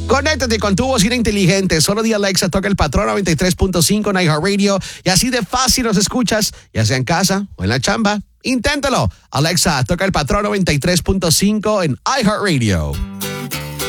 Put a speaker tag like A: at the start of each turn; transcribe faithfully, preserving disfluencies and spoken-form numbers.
A: Conéctate con tu bocina inteligente. Solo di Alexa, toca el patrón noventa y tres punto cinco en iHeartRadio y así de fácil nos escuchas, ya sea en casa o en la chamba. Inténtalo. Alexa, toca el patrón noventa y tres punto cinco en iHeartRadio.